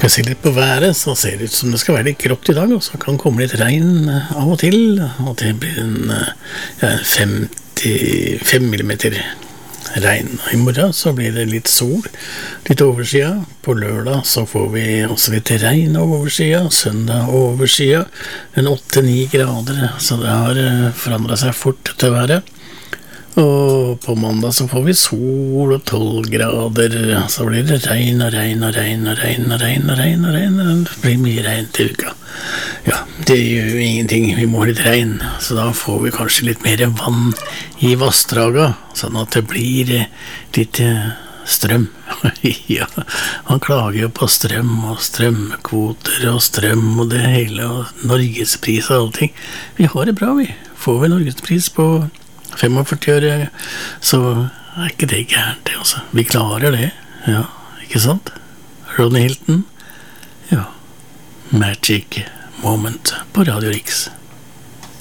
Jeg ser litt på været, så ser det ut som det skal være litt grått i dag, og så kan komme litt regn av og til, og det blir en 55 millimeter regn. I morgen så blir det litt sol, litt oversida. På lørdag så får vi også litt regn av oversida, søndag oversida, en 8-9 grader, så det har forandret seg fort til været. Og på mandag så får vi sol og 12 grader, så blir det regn og regn og regn og regn og regn og regn og regn, og det blir mye regn til uka. Ja, det gjør jo ingenting, vi må ha litt regn, så da får vi kanskje litt mer vann i vassdraga, sånn at det blir litt strøm. Ja, han klager jo på strøm og strømkvoter og strøm og det hele, og Norgespris og allting. Vi har det bra, vi. Får vi Norgespris på 45 øre, så ikke det gærent det, altså. Vi klarer det, ja, ikke sant? Ronny Hilton, ja, Magic Moment på Radio Riks.